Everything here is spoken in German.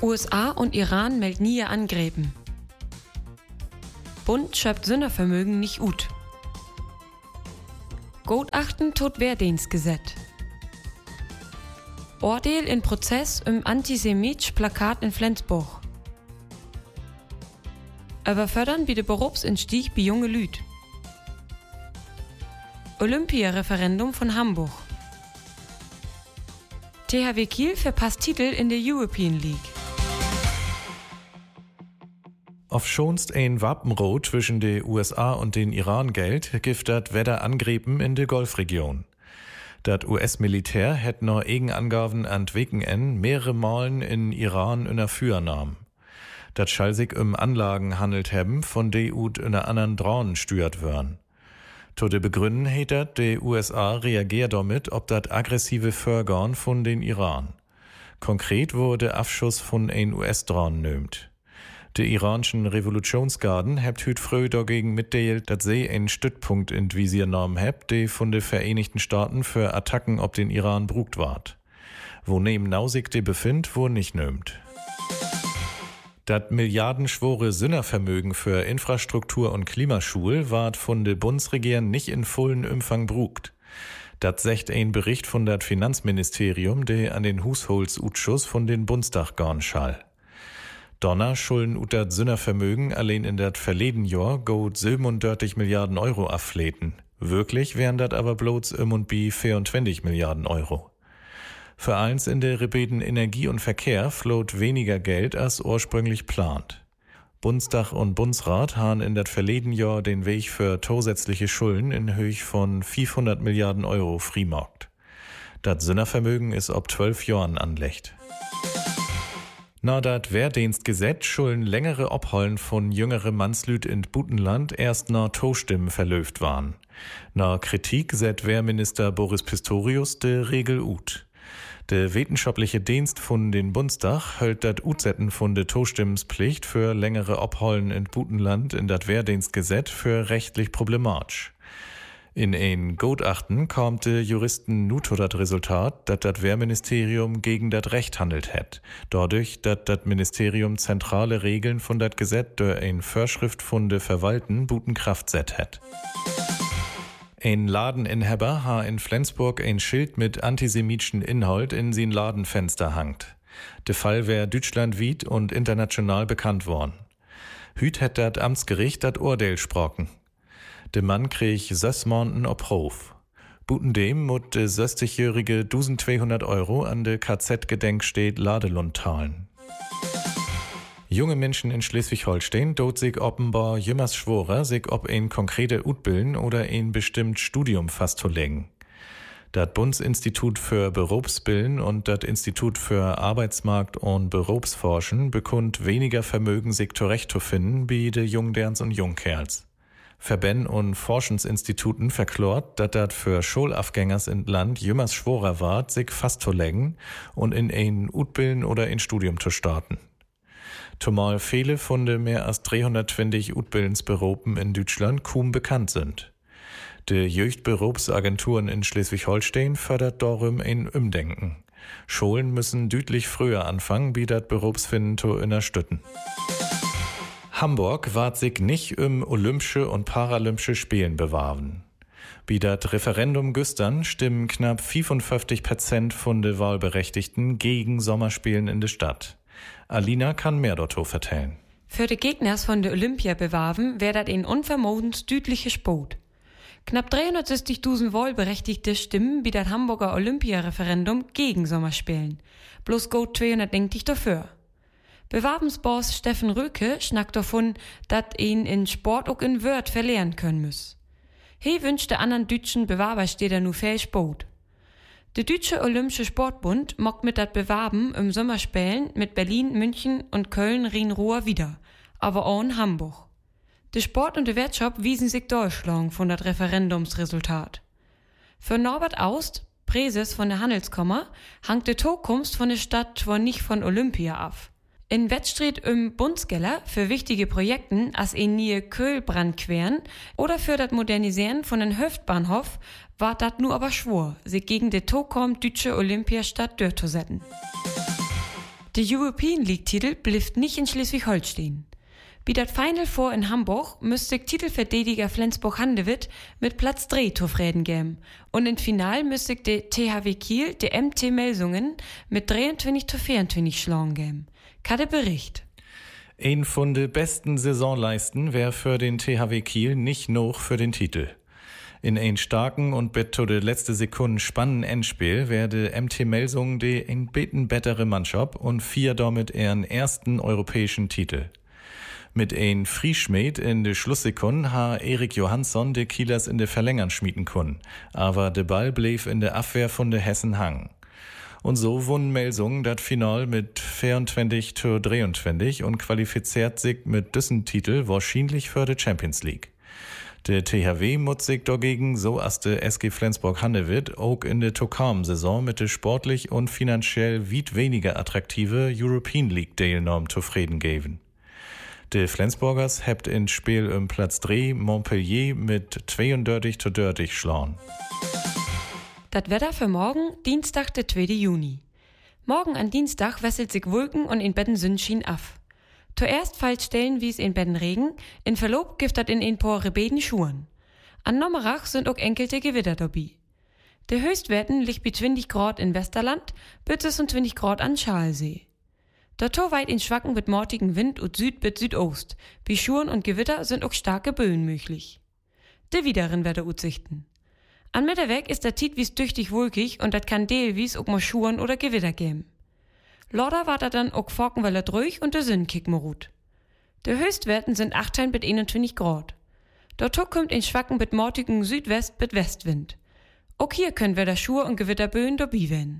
USA und Iran melden nie Angräben. Bund schöpft Sündervermögen nicht ut. Gutachten tot Wehrdienstgesetz. Urteil in Prozess im antisemitisch Plakat in Flensburg. Überfördern wie der Berufsinstieg bei junge Lüd. Olympia-Referendum von Hamburg. THW Kiel verpasst Titel in der European League. Auf schonst ein Wapenrot zwischen den USA und den Iran gilt, gibt dat Wetter Angriffen in der Golfregion. Dat US-Militär hätt noch Angaben an Weken mehrere Malen in Iran in der Führnahm. Dat schall sich Anlagen handelt haben, von de ut in einer anderen Drohnen steuert würden. To de begründen hetet, de USA reagiert damit, ob dat aggressive Vorgehen von den Iran. Konkret wurde Abschuss von ein US-Drohnen nömt. De iranischen Revolutionsgarden hebt hüt früh dagegen mitteilt, dat sie einen Stützpunkt in Visiernamen hebt, de von de Vereinigten Staaten für Attacken ob den Iran brugt ward. Wo neben Nausig de befindt, wo nicht nömt. Dat milliardenschwore Sünnervermögen für Infrastruktur und Klimaschul ward von de Bundesregierung nicht in vollen Umfang brugt. Dat secht ein Bericht von dat Finanzministerium, de an den Husholzausschuss von den Bundestag gorn schall. Donner schulden ut dat Sünnervermögen allein in dat verleden Jahr gut 37 Milliarden Euro affleten. Wirklich wären dat aber bloß und bi 24 Milliarden Euro. Für eins in der Rebeten Energie und Verkehr float weniger Geld als ursprünglich plant. Bundestag und Bundesrat haben in dat verleden Jahr den Weg für zusätzliche Schulden in Höhe von 500 Milliarden Euro freimarkt. Dat Sünnervermögen ist ob 12 Jahren anlegt. Na dat Wehrdienstgesetz schulden längere Obhollen von jüngere Mannslüd in Butenland erst na Tostimmen verlöft waren. Na Kritik set Wehrminister Boris Pistorius de Regel ut. Der wissenschaftliche Dienst von den Bundestag hält dat Utsetten von de Tostimmspflicht für längere Obhollen in Butenland in dat Wehrdienstgesetz für rechtlich problematisch. In ein Gutachten kommt de Juristen nu zu dat Resultat, dat dat Wehrministerium gegen dat Recht handelt hätt. Dadurch, dat dat Ministerium zentrale Regeln von dat Gesetz durch ein Vorschrift von de Verwalten buten Kraft set hätt. Ein Ladeninhaber ha in Flensburg ein Schild mit antisemitischen Inhalt in sin Ladenfenster hangt. De Fall wär deutschlandweit und international bekannt worden. Hüt hätt dat Amtsgericht dat Urteil sprochen. De Mann krieg 6 Monaten ob Hof. Buten dem mut de 60-jährige 1200 Euro an de KZ-Gedenkstätte Ladelund zahlen. Junge Menschen in Schleswig-Holstein dort sich offenbar jümmers schworer, sich ob ein konkrete Utbilden oder ein bestimmt Studium festzulegen. Dat Bundesinstitut für Berufsbilden und dat Institut für Arbeitsmarkt und Berufsforschen bekund weniger Vermögen, sich zurecht zu finden, wie de Jungderns und Jungkerls. Verbänn und Forschungsinstituten verklort, dat dat für Schulabgängers in Land jümmers schworer ward, sich festzulegen und in ein Utbilden oder ein Studium zu starten. Zumal viele von de mehr als 320 Utbildensberufen in Deutschland kaum bekannt sind. De Jugendberufsagenturen in Schleswig-Holstein fördert darum ein Umdenken. Schulen müssen deutlich früher anfangen, wie dat Berufsfinden zu unterstützen. Hamburg ward sich nicht Olympische und Paralympische Spielen bewahren. Wie dat Referendum güstern stimmen knapp 55% von de Wahlberechtigten gegen Sommerspielen in der Stadt. Alina kann mehr dazu vertellen. Für die Gegners von der Olympia bewahren wär dat ein unvermodens düdliche Sport. Knapp 360.000 Wahlberechtigte stimmen wie das Hamburger Olympia-Referendum gegen Sommerspielen. Bloß gut 290 dafür. Bewerbensboss Steffen Röke schnackt davon, dat ihn in Sport auch in Wörth verlieren können muss. He wünscht der anderen deutschen Bewerberstädter nu viel Sport. Der Deutsche Olympische Sportbund mockt mit dat Bewerben im Sommerspielen mit Berlin, München und Köln Rhein-Ruhr wieder, aber auch in Hamburg. Der Sport und der Wirtschaft wiesen sich durchschlagen von dat Referendumsresultat. Für Norbert Aust, Präses von der Handelskammer, hangt die Zukunft von der Stadt zwar nicht von Olympia ab. In Wettstreit im Bundsgeller für wichtige Projekten als in Nähe Kölbrand queren oder für das Modernisieren von den Höftbahnhof war dat nur aber schwor, sich gegen die Tokom Deutsche Olympiastadt durchzusetzen. Der European League-Titel blieft nicht in Schleswig-Holstein. Wie das Final Four in Hamburg müsste Titelverteidiger Flensburg-Handewitt mit Platz 3 zufrieden geben. Und im Final müsste der THW Kiel der MT Melsungen mit 23-24 schlagen geben. Kade Bericht. Ein von den besten Saisonleisten wäre für den THW Kiel nicht noch für den Titel. In ein starken und bis zu der letzte Sekunden spannenden Endspiel werde MT Melsungen die ein beten bettere Mannschaft und 4 damit ihren ersten europäischen Titel. Mit ein Frieschmied in de Schlusssekunden ha Erik Johansson de Kielers in de Verlängern schmieden können, aber de Ball blieb in der Abwehr von de Hessen hang. Und so won Melsungen das Final mit 24-23 und qualifiziert sich mit diesem Titel wahrscheinlich für die Champions League. Der THW muss sich dagegen, so als der SG Flensburg-Handewitt, auch in der Tokam-Saison mit der sportlich und finanziell weit weniger attraktive European League-Teilnahme zufrieden geben. Die Flensburgers hebt in Spiel um Platz 3 Montpellier mit 32-30 schlagen. Das Wetter für morgen, Dienstag, der 2. Juni. Morgen an Dienstag wesselt sich Wolken und in Betten Sonnenschein af. Zuerst fällt Stellen wie es in Betten Regen, in Verlob gibt das in ein paar Rebeden Schuhen. An Nommerach sind auch enkelte Gewitter dabei. Der Höchstwerten liegt bei 20 Grad in Westerland, bis 26 Grad an Schalsee. Dato weit in Schwacken mit mortigen Wind und Süd bis Südost. Wie Schuhen und Gewitter sind auch starke Böen möglich. De wideren Wetteraussichten. An Mitterweg ist der Tiet wies tüchtig wolkig und dat kann teilwies auch mal Schuhen oder Gewitter geben. Lorda war da dann auch Forkenweller ruhig und der Sinn kick mir gut. De Höchstwerten sind 18 bis 21 Grad. Dato kommt in Schwacken mit mortigen Südwest bis Westwind. Auch hier können wir da Schuhe und Gewitterböen dabei werden.